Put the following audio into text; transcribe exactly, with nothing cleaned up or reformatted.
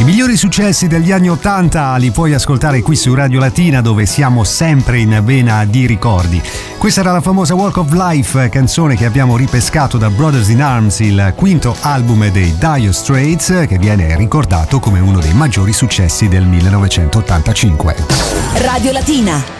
migliori successi degli anni ottanta li puoi ascoltare qui su Radio Latina, dove siamo sempre in vena di ricordi. Questa era la famosa Walk of Life, canzone che abbiamo ripescato da Brothers in Arms, il quinto album dei Dire Straits, che viene ricordato come uno dei maggiori successi del millenovecentottantacinque. Radio Latina.